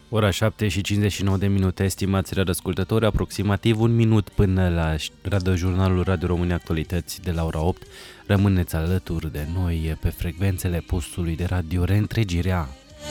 Ora 7 și 59 de minute, estimați radioascultători, aproximativ un minut până la radiojurnalul Radio România Actualități de la ora 8. Rămâneți alături de noi pe frecvențele postului de radio Reîntregirea.